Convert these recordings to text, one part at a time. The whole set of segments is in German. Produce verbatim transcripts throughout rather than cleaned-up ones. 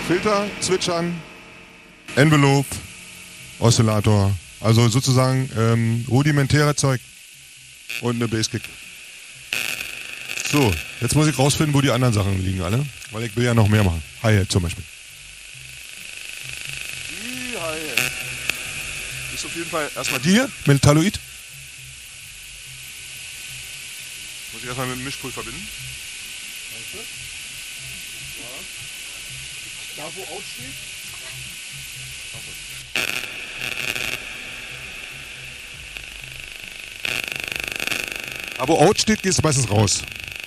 Filter, Zwitschern, Envelope, Oszillator. Also sozusagen ähm, rudimentäre Zeug. Und eine Basskick. So, jetzt muss ich rausfinden, wo die anderen Sachen liegen alle. Weil ich will ja noch mehr machen. Hi-Hat zum Beispiel. Die Hi-Hat. Ist auf jeden Fall erstmal die hier, Metalloid. Muss ich erstmal mit dem Mischpult verbinden. Weißt du? Ja. Da wo Out steht. Da wo Out steht, gehst du meistens raus.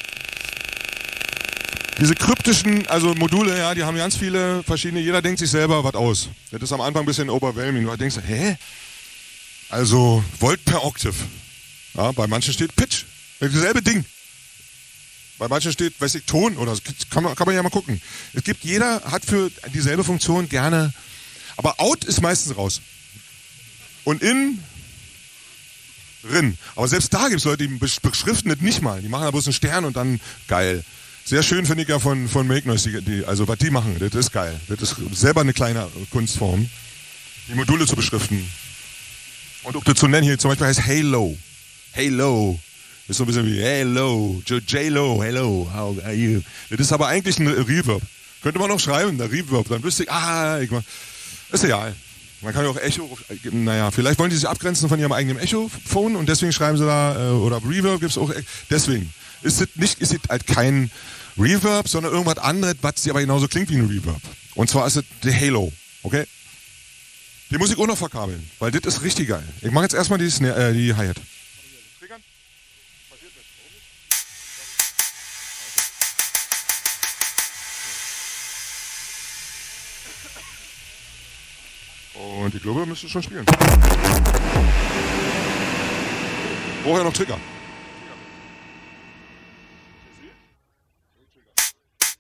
Diese kryptischen, also Module, ja, die haben ganz viele verschiedene, jeder denkt sich selber was aus. Das ist am Anfang ein bisschen overwhelming. Du denkst, hä? Also Volt per Octave. Ja, bei manchen steht Pitch. Dasselbe Ding. Bei manchen steht, weiß ich, Ton oder so. Kann man, kann man ja mal gucken. Es gibt, jeder hat für dieselbe Funktion gerne, aber Out ist meistens raus. Und in, drin. Aber selbst da gibt es Leute, die beschriften das nicht mal. Die machen da bloß einen Stern und dann geil. Sehr schön finde ich ja von, von Make Noise, die, die, also was die machen, das ist geil. Das ist selber eine kleine Kunstform, die Module zu beschriften. Und auch das zu nennen hier zum Beispiel heißt Halo. Halo. Das ist so ein bisschen wie Hello, J-Lo, hello, how are you? Das ist aber eigentlich ein Reverb. Könnte man auch schreiben, der Reverb. Dann wüsste ich, ah, ich mach, ist egal. Man kann ja auch Echo, naja, vielleicht wollen die sich abgrenzen von ihrem eigenen Echo-Phone und deswegen schreiben sie da, oder Reverb gibt es auch, deswegen. Ist es nicht, ist es halt kein Reverb, sondern irgendwas anderes, was aber genauso klingt wie ein Reverb. Und zwar ist es der Halo, okay? Die muss ich auch noch verkabeln, weil das ist richtig geil. Ich mache jetzt erstmal die, Snare, äh, die Hi-Hat. Und ich glaube, müsste schon spielen. Brauche ja noch Trigger.